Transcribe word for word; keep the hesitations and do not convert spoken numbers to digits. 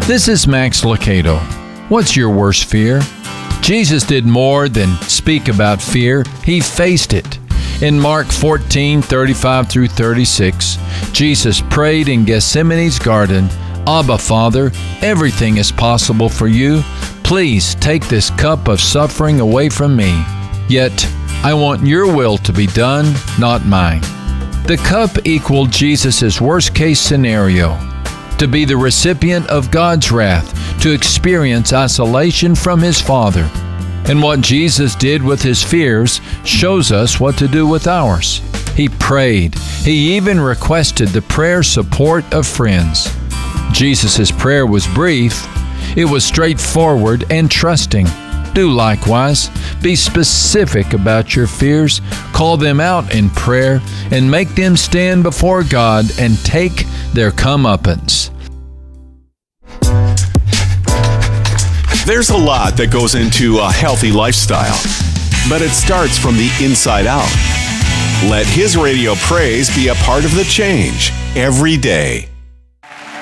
This is Max Lucado. What's your worst fear? Jesus did more than speak about fear. He faced it. In Mark fourteen, thirty-five through thirty-six, Jesus prayed in Gethsemane's garden, "Abba, Father, everything is possible for you. Please take this cup of suffering away from me. Yet, I want your will to be done, not mine." The cup equaled Jesus' worst-case scenario: to be the recipient of God's wrath, to experience isolation from His Father. And what Jesus did with His fears shows us what to do with ours. He prayed. He even requested the prayer support of friends. Jesus' prayer was brief. It was straightforward and trusting. Do likewise. Be specific about your fears. Call them out in prayer and make them stand before God and take their comeuppance. There's a lot that goes into a healthy lifestyle, but it starts from the inside out. Let His Radio Praise be a part of the change every day.